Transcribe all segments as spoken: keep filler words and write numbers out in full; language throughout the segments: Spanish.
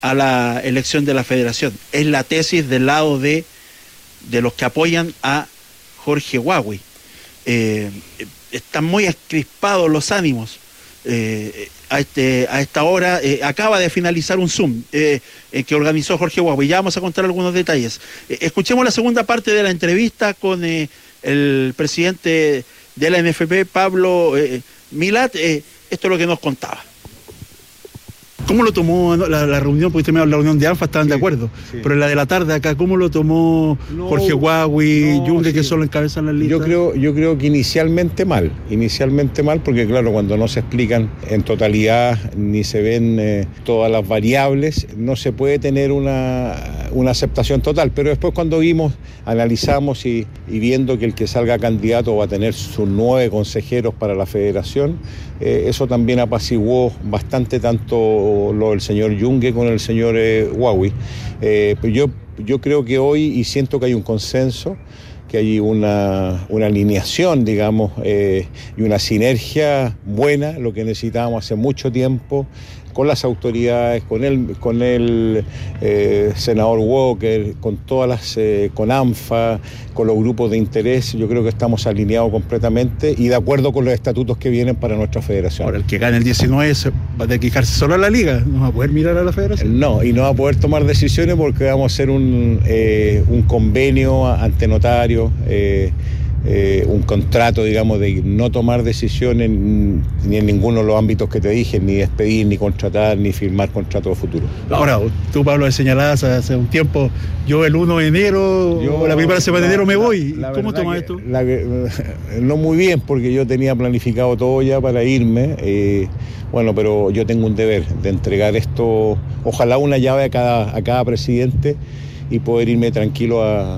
a la elección de la federación. Es la tesis del lado de, de los que apoyan a Jorge Huawei. Eh, están muy crispados los ánimos. Eh, a, este, a esta hora eh, acaba de finalizar un Zoom eh, eh, que organizó Jorge Huawei. Ya vamos a contar algunos detalles. Eh, escuchemos la segunda parte de la entrevista con eh, el presidente de la N F P, Pablo eh, Milat. Eh, esto es lo que nos contaba. ¿Cómo lo tomó la, la reunión? Porque la reunión de ANFA estaban sí, de acuerdo, sí. Pero en la de la tarde acá, ¿cómo lo tomó no, Jorge Huawei, no, Yungue, sí. que solo encabezan las listas? Yo creo, yo creo que inicialmente mal, inicialmente mal, porque claro, cuando no se explican en totalidad ni se ven eh, todas las variables, no se puede tener una, una aceptación total, pero después cuando vimos, analizamos y, y viendo que el que salga candidato va a tener sus nueve consejeros para la federación, eh, eso también apaciguó bastante tanto lo del señor Yungue con el señor eh, Huawei. Eh, yo, yo creo que hoy, y siento que hay un consenso, que hay una, una alineación, digamos, eh, y una sinergia buena, lo que necesitábamos hace mucho tiempo, con las autoridades, con el, con el eh, senador Walker, con todas las, eh, con ANFA, con los grupos de interés. Yo creo que estamos alineados completamente y de acuerdo con los estatutos que vienen para nuestra federación. Ahora, el que gane el diecinueve va a tener que fijarse solo a la liga, no va a poder mirar a la federación. No, y no va a poder tomar decisiones porque vamos a hacer un, eh, un convenio ante notario, eh, Eh, un contrato, digamos, de no tomar decisiones ni en ninguno de los ámbitos que te dije, ni despedir, ni contratar, ni firmar contratos futuros. Ahora, tú, Pablo, señalabas hace un tiempo, yo el primero de enero, yo, o la primera semana de enero me la, voy. La ¿Cómo tomas esto? La, no muy bien, porque yo tenía planificado todo ya para irme. Eh, bueno, pero yo tengo un deber de entregar esto, ojalá una llave a cada, a cada presidente, y poder irme tranquilo a,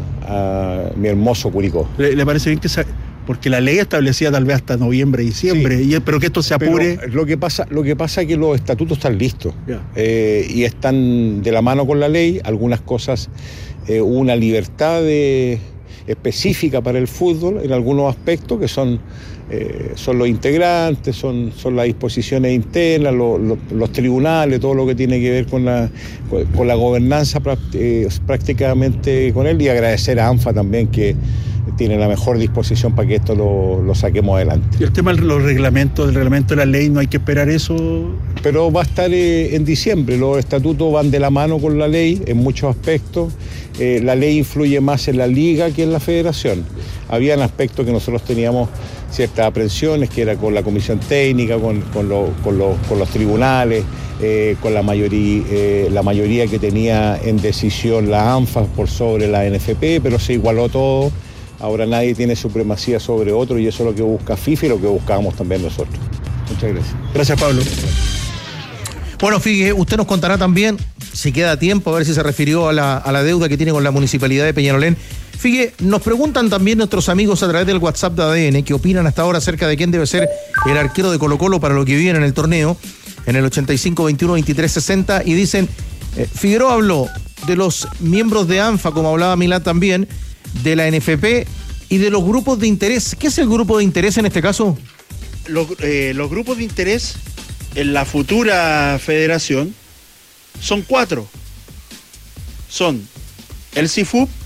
a mi hermoso Curicó. ¿Le, le parece bien que se, porque la ley establecía tal vez hasta noviembre, diciembre, sí, y, pero que esto se apure? Lo que pasa, lo que pasa es que los estatutos están listos, yeah. eh, y están de la mano con la ley. Algunas cosas, eh, una libertad de, específica para el fútbol en algunos aspectos que son Eh, son los integrantes, son, son las disposiciones internas, lo, lo, los tribunales, todo lo que tiene que ver con la, con, con la gobernanza eh, prácticamente con él, y agradecer a ANFA también que tiene la mejor disposición para que esto lo, lo saquemos adelante. Y el tema de los reglamentos, del reglamento de la ley, ¿no hay que esperar eso? Pero va a estar eh, en diciembre, los estatutos van de la mano con la ley en muchos aspectos. Eh, la ley influye más en la liga que en la federación. Habían aspectos que nosotros teníamos ciertas aprensiones, que era con la comisión técnica, con, con, lo, con, lo, con los tribunales, eh, con la mayoría, eh, la mayoría que tenía en decisión la ANFA por sobre la N F P, pero se igualó todo. Ahora nadie tiene supremacía sobre otro, y eso es lo que busca FIFA y lo que buscábamos también nosotros. Muchas gracias. Gracias, Pablo. Bueno, Figue, usted nos contará también, si queda tiempo, a ver si se refirió a la, a la deuda que tiene con la Municipalidad de Peñalolén. Figue, nos preguntan también nuestros amigos a través del WhatsApp de A D N, que opinan hasta ahora acerca de quién debe ser el arquero de Colo-Colo para lo que viene en el torneo, en el ochenta y cinco, veintiuno, veintitrés, sesenta, y dicen, eh, Figueroa habló de los miembros de ANFA, como hablaba Milán también, de la N F P y de los grupos de interés. ¿Qué es el grupo de interés en este caso? Los, eh, los grupos de interés en la futura federación son cuatro. Son el C I F U P,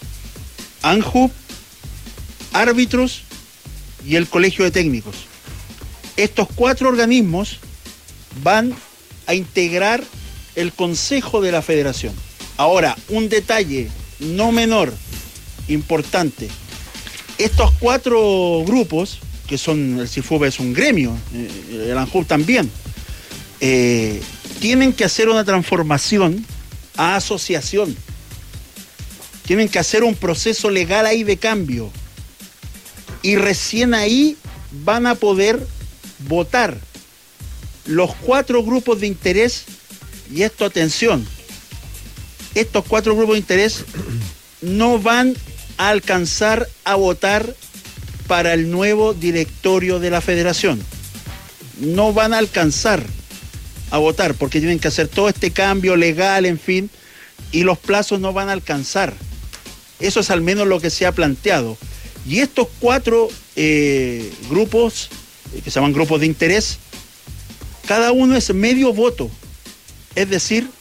ANJUP, árbitros y el Colegio de Técnicos. Estos cuatro organismos van a integrar el Consejo de la Federación. Ahora, un detalle no menor, importante. Estos cuatro grupos, que son, el C I F U P es un gremio, el ANJUP también, eh, tienen que hacer una transformación a asociación. Tienen que hacer un proceso legal ahí de cambio. Y recién ahí van a poder votar los cuatro grupos de interés. Y esto, atención, estos cuatro grupos de interés no van a alcanzar a votar para el nuevo directorio de la federación. No van a alcanzar a votar porque tienen que hacer todo este cambio legal, en fin, y los plazos no van a alcanzar. Eso es al menos lo que se ha planteado. Y estos cuatro eh, grupos, que se llaman grupos de interés, cada uno es medio voto. Es decir,